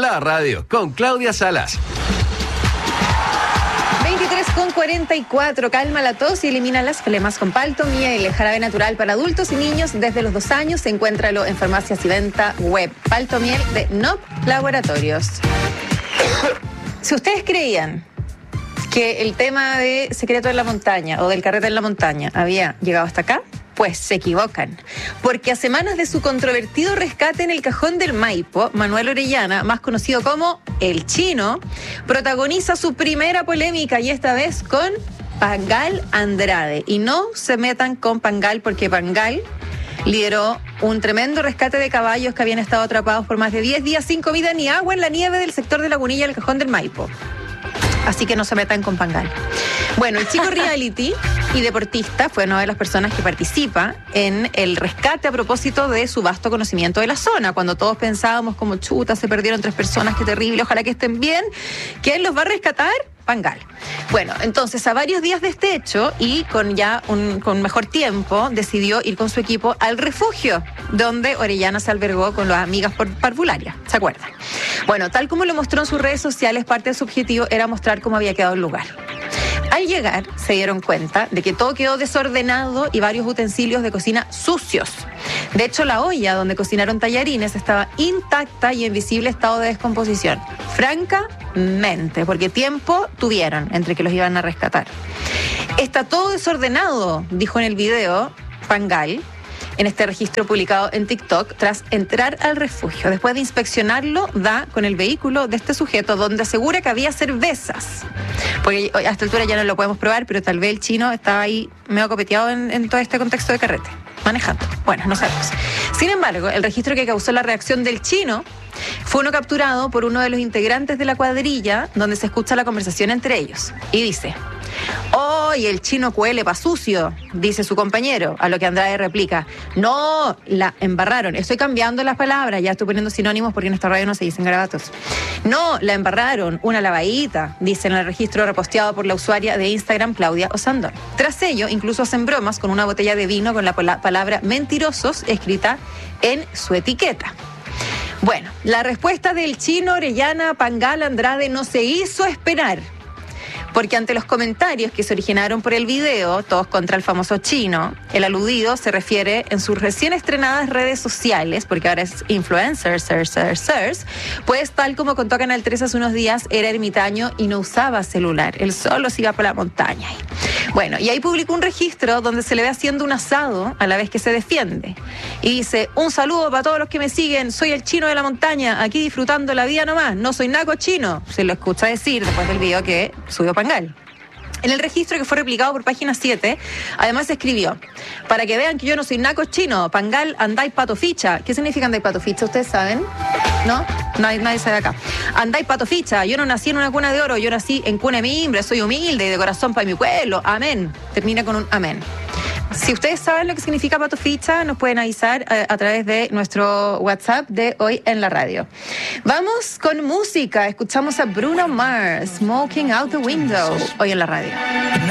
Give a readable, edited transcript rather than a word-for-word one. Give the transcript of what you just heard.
La Radio, con Claudia Salas. 23:44, calma la tos y elimina las flemas con Paltomiel, jarabe natural para adultos y niños desde los 2 años. Encuéntralo en farmacias y venta web. Paltomiel de NOP Laboratorios. Si ustedes creían que el tema de Secreto en la Montaña o del Carrete en la Montaña había llegado hasta acá, pues se equivocan, porque a semanas de su controvertido rescate en el Cajón del Maipo, Manuel Orellana, más conocido como El Chino, protagoniza su primera polémica, y esta vez con Pangal Andrade. Y no se metan con Pangal, porque Pangal lideró un tremendo rescate de caballos que habían estado atrapados por más de 10 días sin comida ni agua en la nieve del sector de Lagunilla del Cajón del Maipo. Así que no se metan con Pangal. Bueno, el chico reality y deportista fue una de las personas que participa en el rescate a propósito de su vasto conocimiento de la zona. Cuando todos pensábamos como chuta, se perdieron 3 personas, qué terrible, ojalá que estén bien. ¿Quién los va a rescatar? Pangal. Bueno, entonces a varios días de este hecho y con mejor tiempo, decidió ir con su equipo al refugio donde Orellana se albergó con las amigas parvularias, ¿se acuerdan? Bueno, tal como lo mostró en sus redes sociales, parte de su objetivo era mostrar cómo había quedado el lugar. Al llegar, se dieron cuenta de que todo quedó desordenado y varios utensilios de cocina sucios. De hecho, la olla donde cocinaron tallarines estaba intacta y en visible estado de descomposición. Francamente, porque tiempo tuvieron entre que los iban a rescatar. Está todo desordenado, dijo en el video Pangal, en este registro publicado en TikTok, tras entrar al refugio. Después de inspeccionarlo, da con el vehículo de este sujeto, donde asegura que había cervezas. Porque a esta altura ya no lo podemos probar, pero tal vez el chino estaba ahí medio copeteado en todo este contexto de carrete, manejando. Bueno, no sabemos. Sin embargo, el registro que causó la reacción del chino fue uno capturado por uno de los integrantes de la cuadrilla, donde se escucha la conversación entre ellos. Y dice: ¡oh, y el chino cuele pa' sucio!, dice su compañero, a lo que Andrade replica: no, la embarraron. Estoy cambiando las palabras, ya estoy poniendo sinónimos porque en esta radio no se dicen garabatos. No, la embarraron, una lavadita, dice en el registro reposteado por la usuaria de Instagram Claudia Osandón. Tras ello, incluso hacen bromas con una botella de vino con la palabra mentirosos escrita en su etiqueta. Bueno, la respuesta del chino Orellana Pangal Andrade no se hizo esperar, porque ante los comentarios que se originaron por el video, todos contra el famoso chino, el aludido se refiere en sus recién estrenadas redes sociales, porque ahora es influencer, pues tal como contó Canal 3 hace unos días, era ermitaño y no usaba celular, él solo se iba por la montaña. Bueno, y ahí publicó un registro donde se le ve haciendo un asado a la vez que se defiende. Y dice: un saludo para todos los que me siguen, soy el chino de la montaña, aquí disfrutando la vida nomás, no soy naco chino. Se lo escucha decir después del video que subió Pangal. En el registro, que fue replicado por Página 7, además escribió: para que vean que yo no soy naco chino, Pangal andáis pato ficha. ¿Qué significa andáis pato ficha? ¿Ustedes saben? ¿No? Nadie sabe acá. Andáis pato ficha, yo no nací en una cuna de oro, yo nací en cuna de mimbre, soy humilde y de corazón para mi pueblo. Amén. Termina con un amén. Si ustedes saben lo que significa pato ficha, nos pueden avisar a través de nuestro WhatsApp de Hoy en la Radio. Vamos con música. Escuchamos a Bruno Mars, Smoking Out the Window, hoy en la radio.